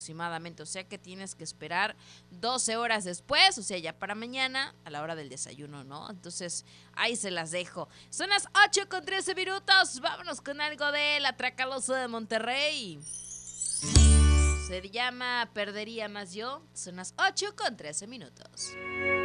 aproximadamente, o sea que tienes que esperar 12 horas después, o sea, ya para mañana a la hora del desayuno, ¿no? Entonces, ahí se las dejo. Son las 8:13 minutos, vámonos con algo de La Tracalosa de Monterrey. Se llama Perdería Más Yo, son las 8:13 minutos.